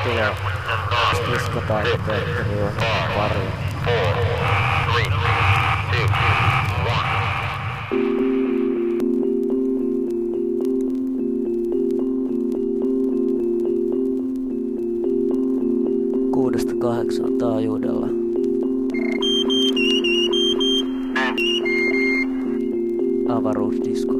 tulee Stiskataito Petteri Juhana pariin. 4, 3, 2, 1. 6-8 taajuudella. Avaruusdisko.